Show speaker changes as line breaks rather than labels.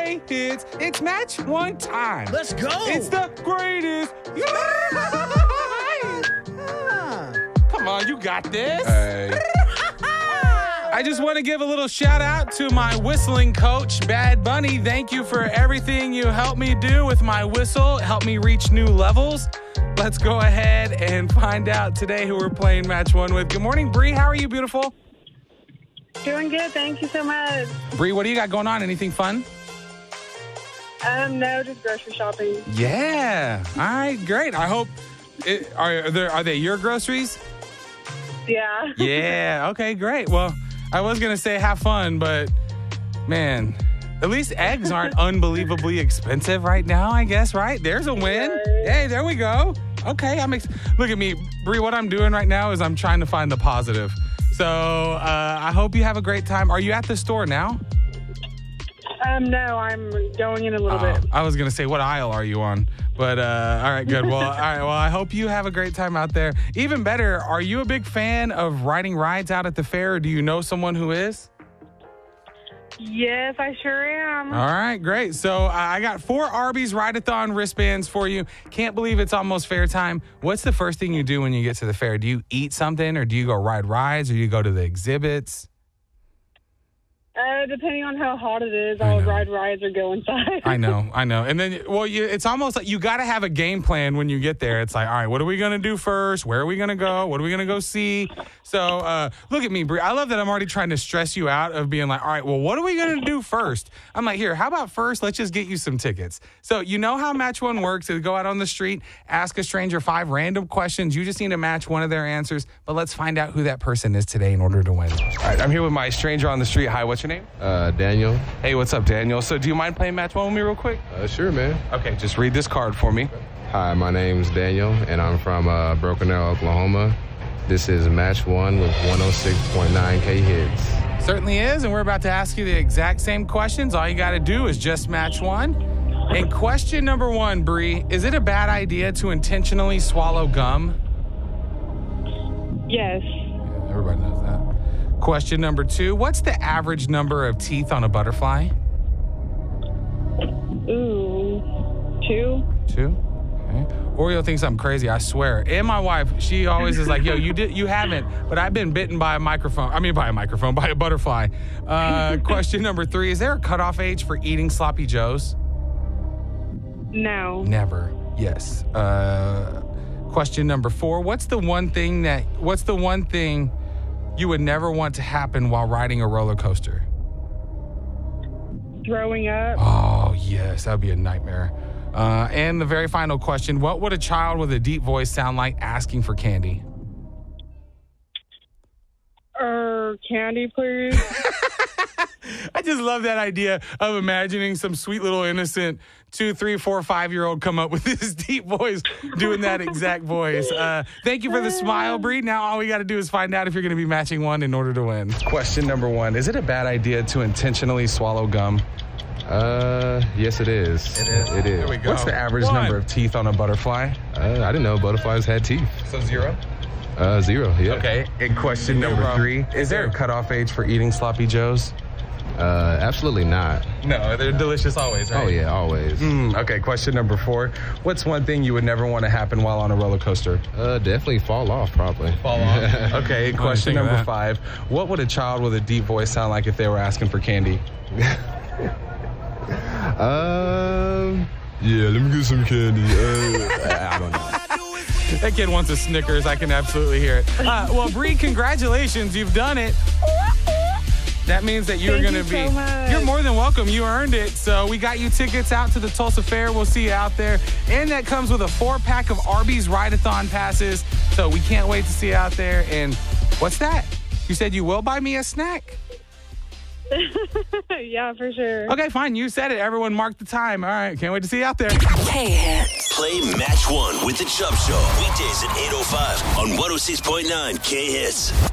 K-Hits. It's match one time.
Let's go.
It's the greatest. Come on, you got this.
Hey.
I just want to give a little shout out to my whistling coach, Bad Bunny. Thank you for everything you helped me do with my whistle. Help me reach new levels. Let's go ahead and find out today who we're playing match one with. Good morning, Bree. How are you, beautiful?
Doing good. Thank you so much.
Bree, what do you got going on? Anything fun?
No, just grocery shopping.
Yeah. All right, great. I hope. Are they your groceries?
Yeah.
Yeah. Okay, great. Well, I was going to say have fun, but man, at least eggs aren't unbelievably expensive right now, I guess, right? There's a win.
Right.
Hey, there we go. Okay, look at me. Bree, what I'm doing right now is I'm trying to find the positive. So I hope you have a great time. Are you at the store now?
No, I'm going in a little bit.
I was going to say, what aisle are you on? But all right, good. Well, all right. Well, I hope you have a great time out there. Even better, are you a big fan of riding rides out at the fair, or do you know someone who is?
Yes, I sure am.
All right, great. So I got 4 Arby's Ride-a-thon wristbands for you. Can't believe it's almost fair time. What's the first thing you do when you get to the fair? Do you eat something, or do you go ride rides, or do you go to the exhibits?
Depending on how hot it is, I'll ride rides or go inside.
I know. And then, it's almost like you got to have a game plan when you get there. It's like, all right, what are we going to do first? Where are we going to go? What are we going to go see? So look at me, Brie. I love that I'm already trying to stress you out of being like, all right, well, what are we going to do first? I'm like, here, how about first, let's just get you some tickets. So you know how match one works. Is go out on the street, ask a stranger 5 random questions. You just need to match one of their answers. But let's find out who that person is today in order to win. All right, I'm here with my stranger on the street. Hi, what's your name?
Daniel.
Hey, what's up, Daniel? So do you mind playing match one with me real quick?
Sure, man.
Okay, just read this card for me.
Hi, my name's Daniel, and I'm from Broken Arrow, Oklahoma. This is match one with 106.9 K-Hits.
Certainly is, and we're about to ask you the exact same questions. All you got to do is just match one. And question number 1, Bree, is it a bad idea to intentionally swallow gum?
Yes.
Yeah, everybody knows that. Question number 2, what's the average number of teeth on a butterfly?
Ooh, 2.
2? Okay. Oreo thinks I'm crazy, I swear. And my wife, she always is like, yo, you haven't, but I've been bitten by a butterfly. Question number 3, is there a cutoff age for eating sloppy joes?
No.
Never. Yes. Question number 4, what's the one thing you would never want to happen while riding a roller coaster?
Throwing up.
Oh, yes. That would be a nightmare. And the very final question, what would a child with a deep voice sound like asking for candy?
Candy, please.
I just love that idea of imagining some sweet little innocent 2, 3, 4, 5-year-old come up with this deep voice doing that exact voice. Thank you for the smile, Bree. Now all we got to do is find out if you're going to be matching one in order to win. Question number 1, is it a bad idea to intentionally swallow gum?
Yes, it is.
It is. There we go. What's the average number of teeth on a butterfly?
I didn't know butterflies had teeth.
So 0?
0, yeah.
Okay. And question number 3, is there a cutoff age for eating sloppy joes?
Absolutely not.
No, they're delicious always, right?
Oh, yeah, always.
Okay, question number 4. What's one thing you would never want to happen while on a roller coaster?
Definitely fall off, probably.
Fall off. Okay, question number 5. What would a child with a deep voice sound like if they were asking for candy?
Yeah, let me get some candy. I don't know.
That kid wants a Snickers. I can absolutely hear it. Well, Bree, congratulations. You've done it. That means that you're going to be...
so much.
You're more than welcome. You earned it. So we got you tickets out to the Tulsa Fair. We'll see you out there. And that comes with a 4-pack of Arby's Ride-a-thon passes. So we can't wait to see you out there. And what's that? You said you will buy me a snack?
Yeah, for sure.
Okay, fine. You said it. Everyone mark the time. All right. Can't wait to see you out there.
K-Hits. Play Match 1 with the Chubb Show. Weekdays at 8:05 on 106.9 K-Hits.